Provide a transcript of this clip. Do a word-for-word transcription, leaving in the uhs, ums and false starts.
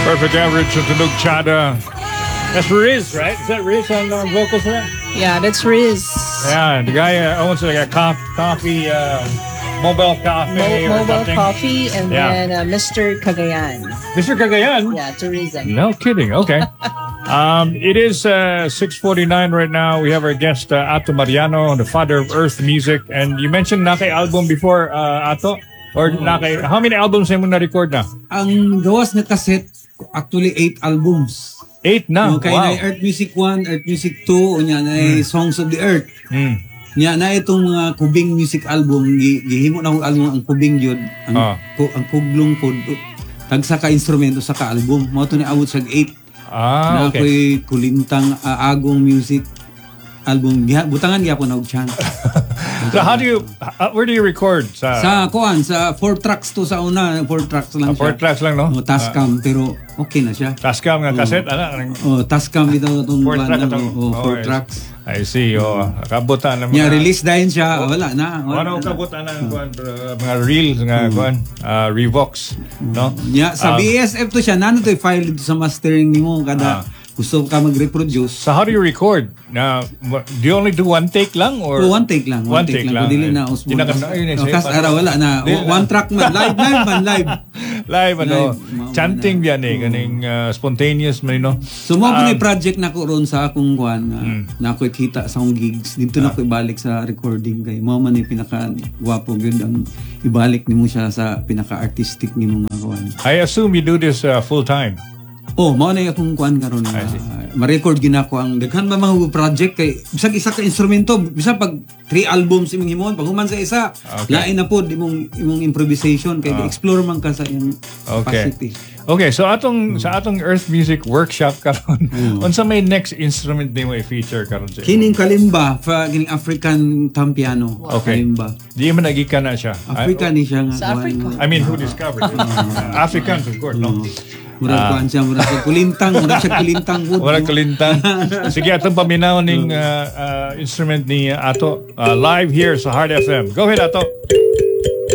Perfect average of Tunog Chada. That's Riz, right? Is that Riz on uh, vocals for that? Yeah, that's Riz. Yeah, the guy uh, owns like a coffee, coffee uh, mobile coffee Mo- or mobile something. coffee, and Yeah. then uh, Mister Cagayan. Mister Cagayan? Yeah, tourism. No kidding. Okay. um, it is uh, six forty-nine right now. We have our guest, uh, Ato Mariano, the father of Earth music. And you mentioned Nakay album before, uh, Ato? Or Nakay, how many albums have mo na-record na? Ang gawas na cassette, actually eight albums. Eight na? Okay, Wow. na Earth Music one, Earth Music two, unya na mm. Songs of the Earth. Mm. Nya na itong mga kubing music album, gi- gihimo na akong album ang kubing yun, ang, Ah. ku- ang kuglong pod, tagsa ka instrumento sa ka album. Mo to ni awot sa eight. Ah, Na okay. ako'y kulintang uh, agong music album. Giha, butangan gyapon og chance. So how do you, uh, where do you record? Sa, Sa kuan, sa four tracks to sa una, four tracks lang uh, four siya. tracks lang, no? Oh, Tascam, pero okay na siya. Tascam nga cassette, ano? Oh, Tascam ito itong Four band track na, itong, oh, four I- tracks. I see, oh. Kabutan ng mga... Nya release dahil siya, wala na. Wala Ano na. kabutan ng kuwan, uh, mga reels nga kuwan, uh, Revox, no? Nya sa Um, B S F to siya, nano to file dito sa mastering nimo Ah. kada gusto ka mag-reproduce. So how do you record? Now, do you only do one take lang or Oh, one take lang, one, one take, take lang? lang. Dili na Di na ka- ayun, eh, Oh, say, kas paano- ara wala na. Dili One na. track man, live live man live. Live, ano? Live, mao Chanting na. yan eh, kaning uh, spontaneous man, no? So mo Um, um, project na ko ron sa akong kuan na, Mm. na ako'y kita sa akong gigs. Dito na ko ibalik sa recording kay mo man ni pinaka gwapo gyud ang ibalik nimo siya sa pinaka artistic nimo nga kuan. I assume you do this uh, full time. Oh, mao na akong kuan karon na I see. uh, ma-record ginako ang daghan ba mga project kay bisag isa ka instrumento, bisa pag three albums imong himon pag human sa isa, Okay. lain na pod imong imong improvisation kay Ah. explore man ka sa imong Okay. capacity. Okay, so atong sa atong Earth Music workshop karon, Mm. unsa may next instrument nimo i-feature karon sa imo? Kining kalimba, fa kining African tampiano. Okay. Kalimba. Di man nagika na siya. Africa ni siya nga. Sa kuan Africa. nga. I mean, who discovered it? Uh, Africans, of course, no? Murag kuan siya, murag siya kulintang, murag siya kulintang wood. Wala no? kalintang. Sige, atong paminaw ning uh, uh, instrument ni uh, Ato uh, live here sa Hard F M. Go ahead, Ato.